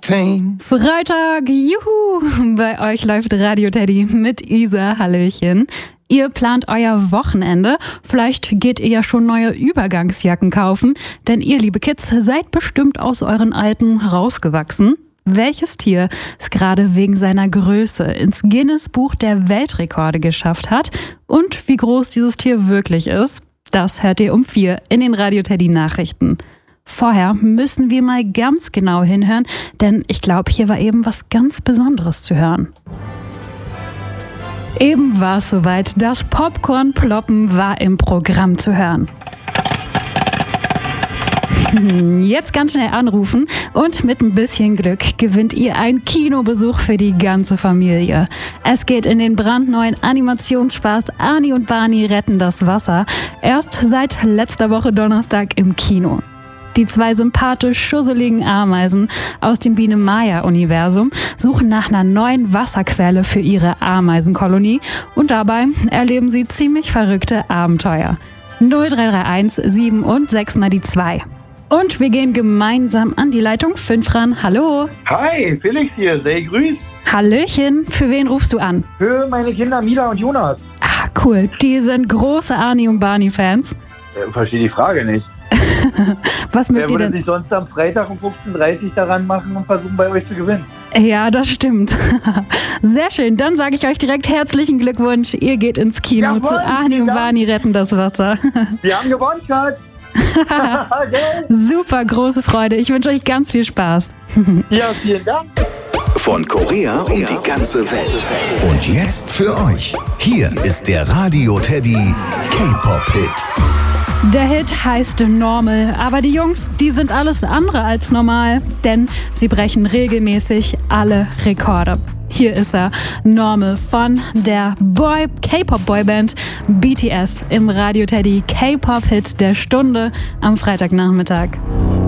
pain. Freitag, juhu! Bei euch läuft Radio Teddy mit Isa, hallöchen. Ihr plant euer Wochenende. Vielleicht geht ihr ja schon neue Übergangsjacken kaufen, denn ihr, liebe Kids, seid bestimmt aus euren alten rausgewachsen. Welches Tier es gerade wegen seiner Größe ins Guinness-Buch der Weltrekorde geschafft hat und wie groß dieses Tier wirklich ist, das hört ihr um 4 in den Radio Teddy Nachrichten. Vorher müssen wir mal ganz genau hinhören, denn ich glaube, hier war eben was ganz Besonderes zu hören. Eben war es soweit, das Popcorn-Ploppen war im Programm zu hören. Jetzt ganz schnell anrufen und mit ein bisschen Glück gewinnt ihr einen Kinobesuch für die ganze Familie. Es geht in den brandneuen Animationsspaß Arnie und Barney retten das Wasser. Erst seit letzter Woche Donnerstag im Kino. Die 2 sympathisch schusseligen Ameisen aus dem Biene-Maya-Universum suchen nach einer neuen Wasserquelle für ihre Ameisenkolonie und dabei erleben sie ziemlich verrückte Abenteuer. 0331 7 und 6 mal die 2. Und wir gehen gemeinsam an die Leitung 5 ran. Hallo. Hi, Felix hier, sei grüßt. Hallöchen. Für wen rufst du an? Für meine Kinder Mila und Jonas. Ah, cool. Die sind große Arnie und Barney-Fans. Verstehe die Frage nicht. Was Wer mögt ihr würde denn? sich sonst am Freitag um 15:30 Uhr daran machen und versuchen, bei euch zu gewinnen? Ja, das stimmt. Sehr schön. Dann sage ich euch direkt herzlichen Glückwunsch. Ihr geht ins Kino. Jawohl, Zu Arnie und Barney retten das Wasser. Wir haben gewonnen, Schatz. Super, große Freude. Ich wünsche euch ganz viel Spaß. Ja, vielen Dank. Von Korea um die ganze Welt. Und jetzt für euch. Hier ist der Radio Teddy K-Pop-Hit. Der Hit heißt Normal, aber die Jungs, die sind alles andere als normal, denn sie brechen regelmäßig alle Rekorde. Hier ist er, Normal von der K-Pop-Boyband BTS im Radio Teddy K-Pop-Hit der Stunde am Freitagnachmittag.